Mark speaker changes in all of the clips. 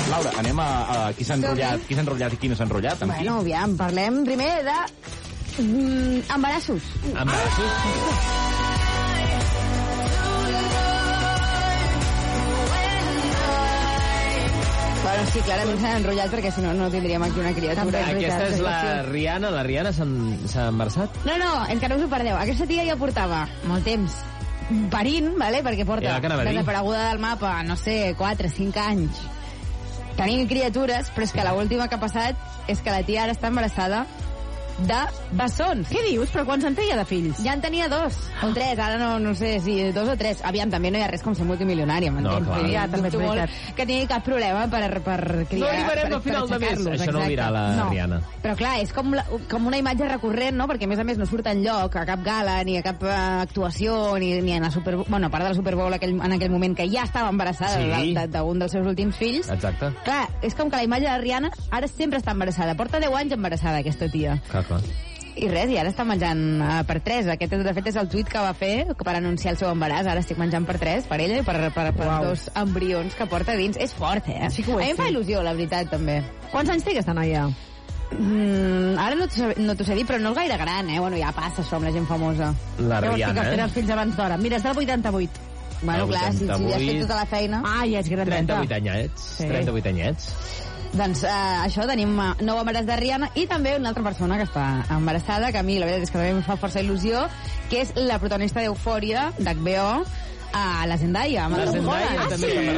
Speaker 1: Laura, anem a qui s'ha enrotllat i qui no s'ha enrotllat, amb qui?
Speaker 2: Bueno, aviam, parlem primer de... embarassos.
Speaker 3: Embarassos?
Speaker 2: Bueno, sí, clarament s'han enrotllat perquè si no, no tindríem aquí una criatura.
Speaker 3: Aquesta és la Rihanna. La Rihanna s'ha embarassat?
Speaker 2: No, encara us ho perdeu. Aquesta tia ja portava molt temps parint, vale? Perquè porta desapareguda del mapa, no sé, 4 o 5 anys. Tenim criatures, però és que l'última que ha passat és que la tia ara està embarassada de bessons.
Speaker 4: Què dius? Però quants en tenia de fills?
Speaker 2: Ja en tenia 2 o 3, ara no sé si 2 o 3. Aviam, també no hi ha res com ser multimilionària, m'entens?
Speaker 3: No, clar.
Speaker 2: Ja, també és veritat. Que tingui cap problema per criar...
Speaker 3: No arribarem al final de mes. Això no ho dirà la Rihanna.
Speaker 2: Però clar, és com una imatge recurrent, no? Perquè a més no surt enlloc a cap gala, ni a cap actuació, ni a la Super Bowl... Bueno, a part de la Super Bowl en aquell moment, que ja estava embarassada d'un dels seus últims fills.
Speaker 3: Exacte.
Speaker 2: Clar, és com que la imatge de Rihanna ara sempre està embarassada. Porta 10 anys embarassada, aquesta tia.
Speaker 3: Clar.
Speaker 2: I res, i ara està menjant per 3. Aquest, de fet, és el tuit que va fer per anunciar el seu embaràs. Ara estic menjant per 3, per ella i per 2 embrions que porta dins. És fort, eh?
Speaker 4: Sí que ho és,
Speaker 2: a mi em fa il·lusió, la veritat, també.
Speaker 4: Quants anys té aquesta noia?
Speaker 2: Ara no t'ho sé dir, però no és gaire gran, eh? Bueno, ja passa això amb la gent famosa.
Speaker 3: La Rihanna,
Speaker 4: que els fills abans d'hora. Mira, és del 88.
Speaker 2: Bueno, clar, si ja has fet tota la feina...
Speaker 4: Ah, ja és grandeta.
Speaker 3: 38 anyets. Sí. 38 anyets.
Speaker 2: Doncs això, tenim nou embaràs de Rihanna i també una altra persona que està embarassada, que a mi la veritat és que també em fa força il·lusió, que és la protagonista d'Eufòria, d'HBO, la Zendaya.
Speaker 3: La Zendaya també està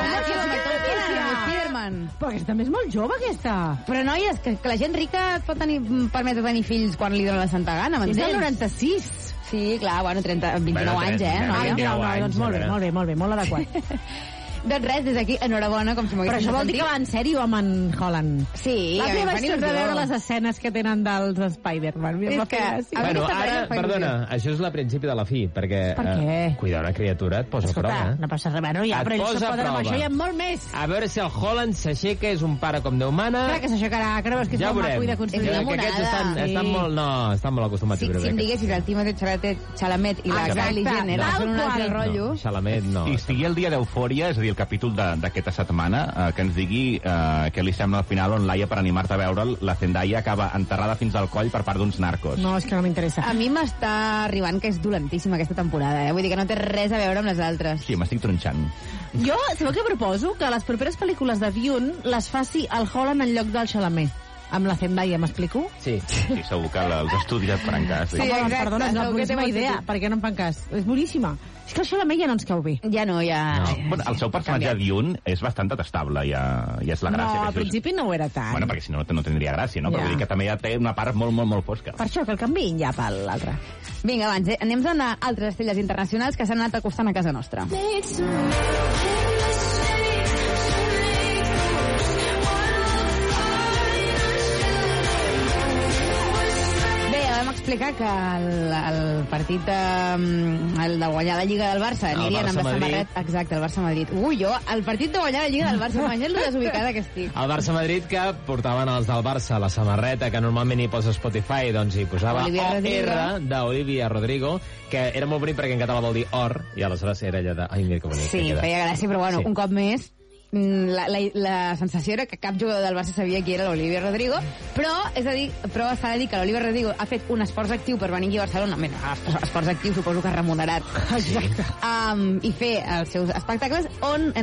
Speaker 2: embarassada.
Speaker 4: Però aquesta també és molt jove, aquesta.
Speaker 2: Però, noies, que la gent rica et pot permetre tenir fills quan li dona la santa gana, m'entens?
Speaker 4: És del 96.
Speaker 2: Sí, clar, 29 anys, eh?
Speaker 4: Doncs molt bé, molt adequat.
Speaker 2: Doncs res, des d'aquí, enhorabona, com si m'ho haguessin
Speaker 4: sentit. Però això vol dir que va en sèrio amb en Holland.
Speaker 2: Sí,
Speaker 4: a mi vaig tornar a veure les escenes que tenen dels Spider-Man.
Speaker 3: Bueno, ara, perdona, això és la principi de la fi, perquè...
Speaker 4: Per què?
Speaker 3: Cuidar una criatura et posa a prova.
Speaker 4: No passa res, bueno, ja, però ells se poden amb això i amb molt més.
Speaker 3: A veure si el Holland s'aixeca, és un pare com Déu mana...
Speaker 4: Clar que s'aixecarà, creus que és molt maco i de construir
Speaker 3: una monada. Estan molt acostumats a viure bé.
Speaker 2: Si em diguessis el Timothée Chalamet i la Kylie Jenner són un altre rotllo...
Speaker 3: Chalamet no.
Speaker 1: I estigui el dia d'Eufòria, és a dir, el capítol d'aquesta setmana, que ens digui què li sembla al final on Laia, per animar-te a veure'l, la Zendaya acaba enterrada fins al coll per part d'uns narcos.
Speaker 4: No, és que no m'interessa.
Speaker 2: A mi m'està arribant que és dolentíssima aquesta temporada, eh? Vull dir que no té res a veure amb les altres.
Speaker 1: Sí, m'estic tronxant.
Speaker 4: Jo, sabeu què proposo? Que les properes pel·lícules de Dune les faci el Holland en lloc del Chalamet. Amb la Zendaya, m'explico?
Speaker 3: Sí,
Speaker 1: segur que els estudis et faran cas.
Speaker 2: Sí, exacte.
Speaker 4: Perdona, és una boníssima idea. Per què no em fan cas? És boníssima. És que el Chalamet ja no ens cau bé.
Speaker 2: Ja no.
Speaker 1: Bueno, el seu personatge de Dune és bastant detestable, ja és la gràcia.
Speaker 4: No, al principi no ho era tant.
Speaker 1: Bueno, perquè si no tindria gràcia, no? Però vull dir que també ja té una part molt fosca.
Speaker 4: Per això, que el canviïn ja per l'altre.
Speaker 2: Vinga, abans, anem a donar altres estrelles internacionals que s'han anat acostant a casa nostra. Explicar que el partit el de guanyar la Lliga del Barça anirien amb la samarreta... Exacte, el Barça-Madrid. El partit de guanyar la Lliga del Barça, imagina't lo desubicada que estic.
Speaker 3: El Barça-Madrid, que portaven els del Barça la samarreta, que normalment hi posa Spotify, doncs hi posava OR d'Olivia Rodrigo, que era molt bonic perquè en català vol dir or, i aleshores era allò de... Ai, mira que bonic.
Speaker 2: Sí, feia gràcia, però bueno, un cop més la sensació era que cap jugador del Barça sabia qui era l'Olivia Rodrigo, però s'ha de dir que l'Olivia Rodrigo ha fet un esforç actiu per venir aquí a Barcelona, esforç actiu suposo que remunerat, i fer els seus espectacles on